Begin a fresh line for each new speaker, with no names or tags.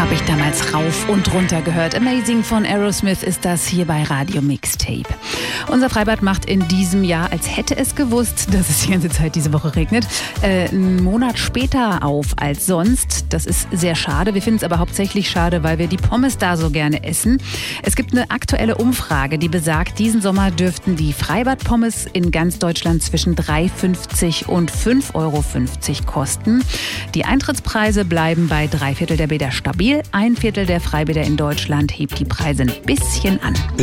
Habe ich damals rauf und runter gehört. Amazing von Aerosmith ist das hier bei Radio Mixtape. Unser Freibad macht in diesem Jahr, als hätte es gewusst, dass es die ganze Zeit diese Woche regnet, einen Monat später auf als sonst. Das ist sehr schade. Wir finden es aber hauptsächlich schade, weil wir die Pommes da so gerne essen. Es gibt eine aktuelle Umfrage, die besagt, diesen Sommer dürften die Freibad-Pommes in ganz Deutschland zwischen 3,50 und 5,50 Euro kosten. Die Eintrittspreise bleiben bei 3/4 der Bäder stabil. 1/4 der Freibäder in Deutschland hebt die Preise ein bisschen an.